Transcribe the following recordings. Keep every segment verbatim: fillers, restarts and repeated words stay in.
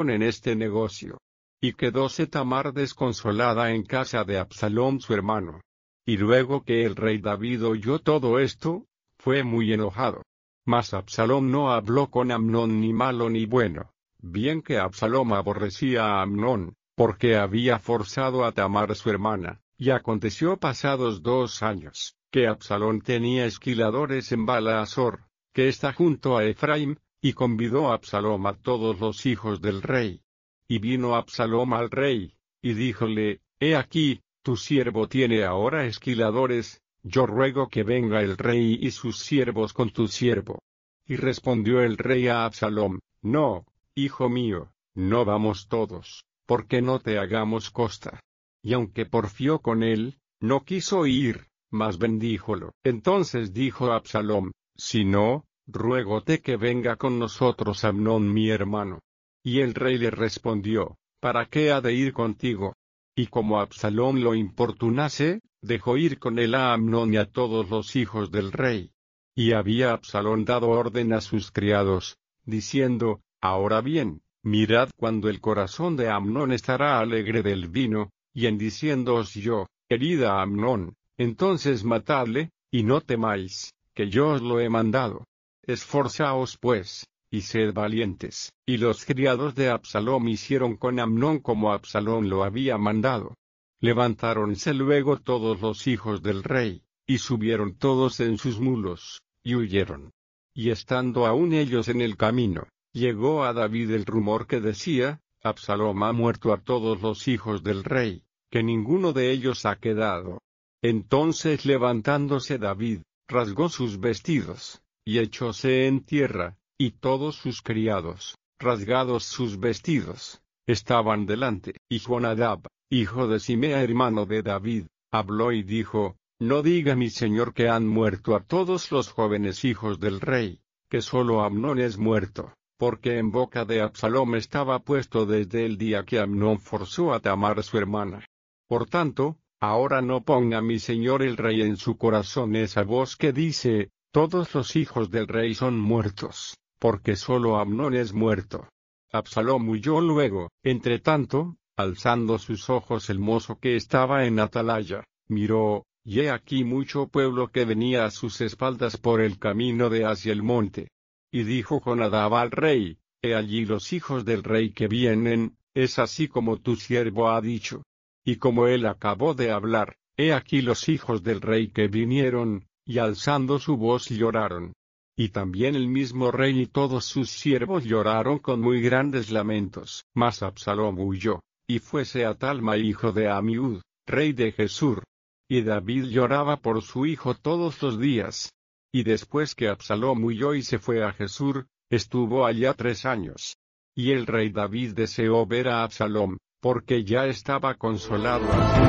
en este negocio. Y quedóse Tamar desconsolada en casa de Absalom su hermano. Y luego que el rey David oyó todo esto, fue muy enojado. Mas Absalom no habló con Amnón ni malo ni bueno, bien que Absalom aborrecía a Amnón, porque había forzado a Tamar su hermana. Y aconteció pasados dos años, que Absalom tenía esquiladores en Baala-Azor, que está junto a Efraim, y convidó a Absalom a todos los hijos del rey. Y vino Absalom al rey, y díjole, he aquí, tu siervo tiene ahora esquiladores, yo ruego que venga el rey y sus siervos con tu siervo. Y respondió el rey a Absalom, no, hijo mío, no vamos todos, porque no te hagamos costa. Y aunque porfió con él, no quiso ir, mas bendíjolo. Entonces dijo Absalom, si no, ruégote que venga con nosotros Amnón mi hermano. Y el rey le respondió, ¿para qué ha de ir contigo? Y como Absalom lo importunase, dejó ir con él a Amnón y a todos los hijos del rey. Y había Absalom dado orden a sus criados, diciendo, ahora bien, mirad cuando el corazón de Amnón estará alegre del vino, y en diciéndoos yo, herid a Amnón, entonces matadle, y no temáis, que yo os lo he mandado. Esforzaos pues, y sed valientes. Y los criados de Absalom hicieron con Amnón como Absalom lo había mandado. Levantáronse luego todos los hijos del rey, y subieron todos en sus mulos, y huyeron. Y estando aún ellos en el camino, llegó a David el rumor que decía, Absalom ha muerto a todos los hijos del rey, que ninguno de ellos ha quedado. Entonces levantándose David, rasgó sus vestidos, y echóse en tierra, y todos sus criados, rasgados sus vestidos, estaban delante. Y Jonadab, hijo de Simea hermano de David, habló y dijo, no diga mi señor que han muerto a todos los jóvenes hijos del rey, que solo Amnón es muerto, porque en boca de Absalom estaba puesto desde el día que Amnón forzó a Tamar su hermana. Por tanto, ahora no ponga mi señor el rey en su corazón esa voz que dice, todos los hijos del rey son muertos, porque solo Amnón es muerto. Absalom huyó luego. Entre tanto, alzando sus ojos el mozo que estaba en atalaya, miró, y he aquí mucho pueblo que venía a sus espaldas por el camino de hacia el monte. Y dijo Jonadab al rey, he allí los hijos del rey que vienen, es así como tu siervo ha dicho. Y como él acabó de hablar, he aquí los hijos del rey que vinieron, y alzando su voz lloraron. Y también el mismo rey y todos sus siervos lloraron con muy grandes lamentos. Mas Absalom huyó, y fuese a Talma hijo de Amiud, rey de Gesur. Y David lloraba por su hijo todos los días. Y después que Absalom huyó y se fue a Gesur, estuvo allá tres años. Y el rey David deseó ver a Absalom, porque ya estaba consolado.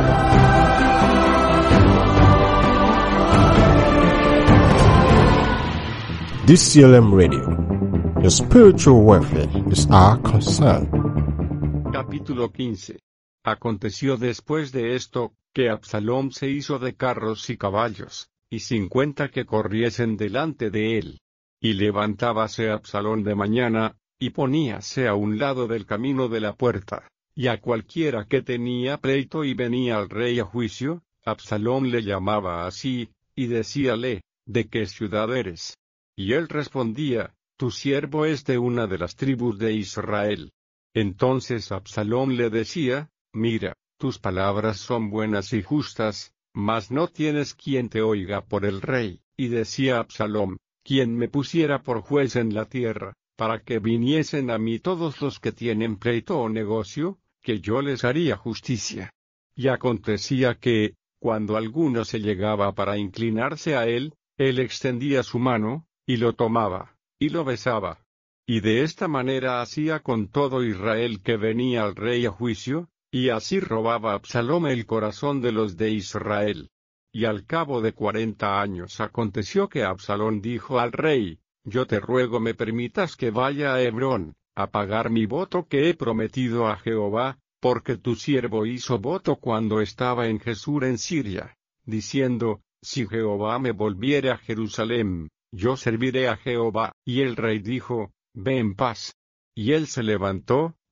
D C L M Radio. Your spiritual welfare is our concern. Capítulo quince. Aconteció después de esto, que Absalom se hizo de carros y caballos, y cincuenta que corriesen delante de él. Y levantábase Absalom de mañana, y poníase a un lado del camino de la puerta, y a cualquiera que tenía pleito y venía al rey a juicio, Absalom le llamaba así, y decíale, ¿de qué ciudad eres? Y él respondía, tu siervo es de una de las tribus de Israel. Entonces Absalom le decía, mira, tus palabras son buenas y justas, mas no tienes quien te oiga por el rey. Y decía Absalom, quien me pusiera por juez en la tierra, para que viniesen a mí todos los que tienen pleito o negocio, que yo les haría justicia. Y acontecía que, cuando alguno se llegaba para inclinarse a él, él extendía su mano, y lo tomaba, y lo besaba. Y de esta manera hacía con todo Israel que venía al rey a juicio, y así robaba Absalom el corazón de los de Israel. Y al cabo de cuarenta años aconteció que Absalom dijo al rey, yo te ruego me permitas que vaya a Hebrón, a pagar mi voto que he prometido a Jehová, porque tu siervo hizo voto cuando estaba en Gesur en Siria, diciendo, si Jehová me volviere a Jerusalén, yo serviré a Jehová. Y el rey dijo, ve en paz. Y él se levantó,